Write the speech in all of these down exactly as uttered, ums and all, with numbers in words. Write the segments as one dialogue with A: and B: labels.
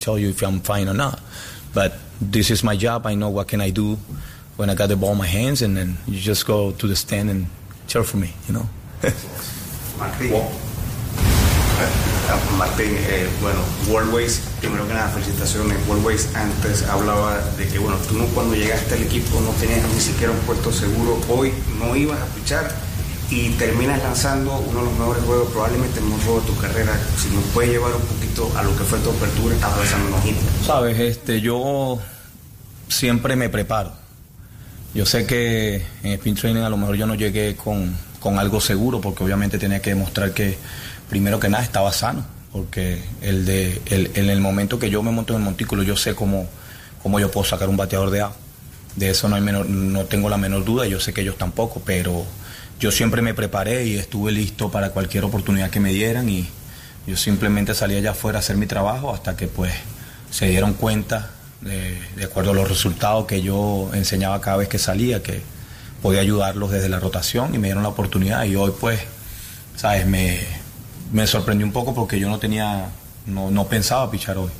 A: tell you if I'm fine or not. But this is my job. I know what can I do when I got the ball in my hands, and then you just go to the stand and cheer for me, you know.
B: Martín, Martín eh, bueno, Worldways, primero que nada, felicitaciones. Worldways antes hablaba de que, bueno, tú no, cuando llegaste al equipo no tenías ni siquiera un puesto seguro. Hoy no ibas a pichar y terminas lanzando uno de los mejores juegos, probablemente el mejor juego de tu carrera. Si nos puedes llevar un poquito a lo que fue tu apertura, estás lanzando unos hits.
A: Sabes, este, yo siempre me preparo. Yo sé que en Spin Training a lo mejor yo no llegué con, con algo seguro, porque obviamente tenía que demostrar que primero que nada estaba sano, porque el de, el, en el momento que yo me monto en el montículo yo sé cómo, cómo yo puedo sacar un bateador de out. De eso no, hay menor, no tengo la menor duda, yo sé que ellos tampoco, pero yo siempre me preparé y estuve listo para cualquier oportunidad que me dieran, y yo simplemente salí allá afuera a hacer mi trabajo hasta que pues se dieron cuenta, de, de acuerdo a los resultados que yo enseñaba cada vez que salía, que podía ayudarlos desde la rotación, y me dieron la oportunidad. Y hoy pues, sabes, me, me sorprendió un poco porque yo no tenía, no, no pensaba pichar hoy,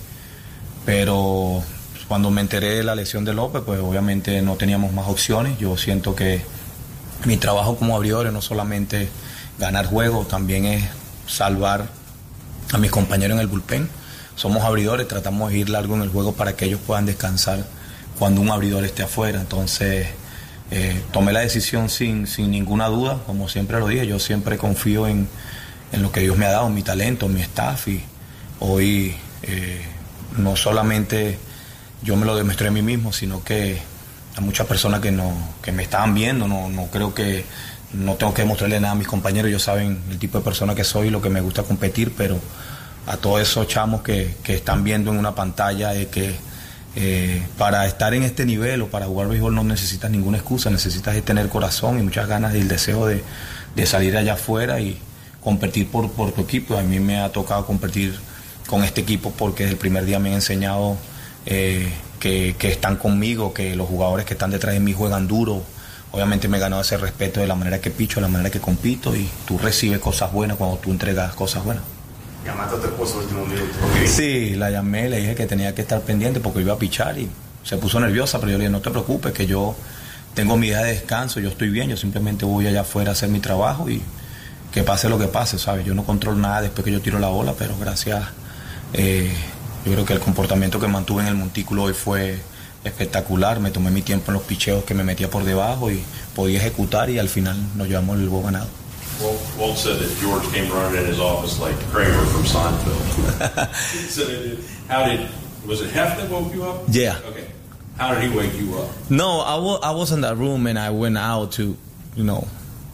A: pero cuando me enteré de la lesión de López, pues obviamente no teníamos más opciones. Yo siento que mi trabajo como abridor no solamente ganar juegos, también es salvar a mis compañeros en el bullpen. Somos abridores, tratamos de ir largo en el juego para que ellos puedan descansar cuando un abridor esté afuera. Entonces eh, tomé la decisión sin, sin ninguna duda, como siempre lo dije. Yo siempre confío en, en lo que Dios me ha dado, mi talento, mi staff, y hoy eh, no solamente yo me lo demostré a mí mismo, sino que a muchas personas que, no, que me estaban viendo. No, no creo que, no tengo que demostrarle nada a mis compañeros. Ellos saben el tipo de persona que soy y lo que me gusta competir, pero a todos esos chamos que, que están viendo en una pantalla de que eh, para estar en este nivel o para jugar béisbol no necesitas ninguna excusa, necesitas tener corazón y muchas ganas y el deseo de, de salir allá afuera y competir por, por tu equipo. A mí me ha tocado competir con este equipo porque desde el primer día me han enseñado eh, que, que están conmigo, que los jugadores que están detrás de mí juegan duro. Obviamente me he ganado ese respeto de la manera que picho, de la manera que compito, y tú recibes cosas buenas cuando tú entregas cosas buenas.
B: ¿Llamaste a tu esposo el último minuto?
A: Sí, la llamé, le dije que tenía que estar pendiente porque iba a pichar y se puso nerviosa, pero yo le dije, no te preocupes, que yo tengo mi día de descanso, yo estoy bien, yo simplemente voy allá afuera a hacer mi trabajo y que pase lo que pase, ¿sabes? Yo no controlo nada después que yo tiro la bola, pero gracias, eh, yo creo que el comportamiento que mantuve en el montículo hoy fue espectacular. Me tomé mi tiempo en los picheos que me metía por debajo y podía ejecutar, y al final nos llevamos el juego ganado.
C: Walt, Walt said that George came running in his office like Kramer from Seinfeld. So how did, was it Hef that woke you up?
A: Yeah.
C: Okay. How did he wake you up?
A: No, I, w- I was in that room and I went out to, you know,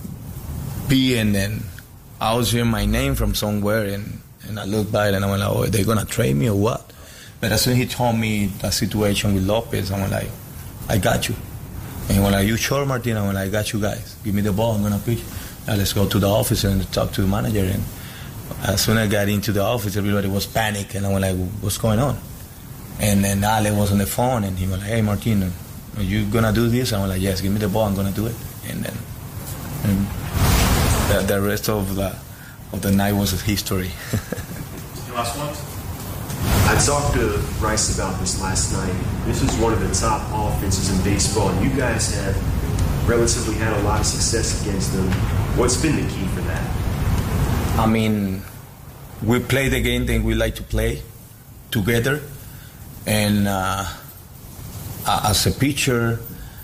A: pee, and then I was hearing my name from somewhere, and, and I looked by it and I went like, oh, are they going to trade me or what? But as soon as he told me the situation with Lopez, I went like, I got you. And he went like, you sure, Martin? I went like, I got you guys. Give me the ball, I'm going to pitch. Uh, let's go to the office and talk to the manager. And as soon as I got into the office, everybody was panicked, and I was like, what's going on? And then Ale was on the phone, and he was like, hey, Martin, are you going to do this? I was like, yes, give me the ball, I'm going to do it. And then and the, the rest of the of the night was history.
C: Last one?
D: I talked to Bryce about this last night. This is one of the top offenses in baseball, and you guys have relatively had a lot of success against them. What's been the key for that?
A: I mean, we play the game that we like to play together, and uh, as a pitcher,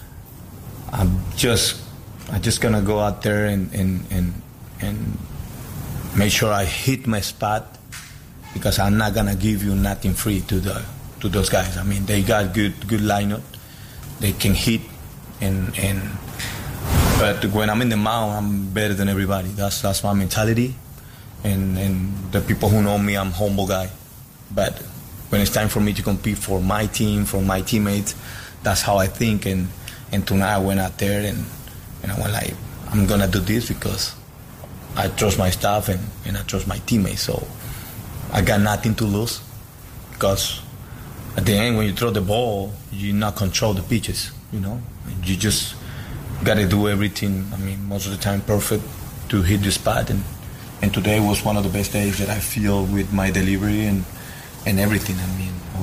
A: I'm just I'm just gonna go out there and and, and and make sure I hit my spot, because I'm not gonna give you nothing free to the to those guys. I mean, they got good good lineup, they can hit, and and but when I'm in the mound, I'm better than everybody. That's that's my mentality, and and the people who know me, I'm a humble guy. But when it's time for me to compete for my team, for my teammates, that's how I think. And and tonight I went out there and and I went like, I'm gonna do this because I trust my staff and, and I trust my teammates. So I got nothing to lose, because at the end when you throw the ball, you not control the pitches, you know. You just got to do everything, I mean, most of the time perfect to hit the spot. And, and today was one of the best days that I feel with my delivery and and everything. I mean,